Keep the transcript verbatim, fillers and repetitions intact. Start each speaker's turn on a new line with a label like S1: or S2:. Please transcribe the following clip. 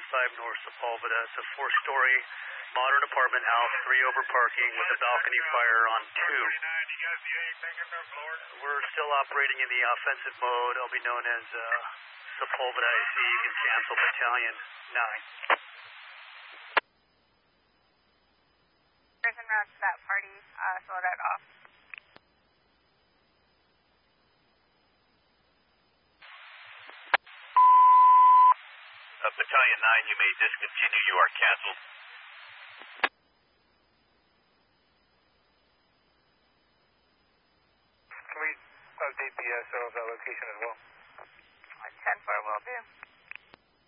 S1: five North Sepulveda. It's a four-story modern apartment house, three over parking with a balcony fire on two. We're still operating in the offensive mode. I'll be known as uh, Sepulveda I C. You can cancel Battalion nine.
S2: There's en route to that party, uh, slow that off.
S3: Uh, Battalion nine, you may discontinue. You are canceled.
S4: Can we update the S O of that location as well?
S2: ten four will do.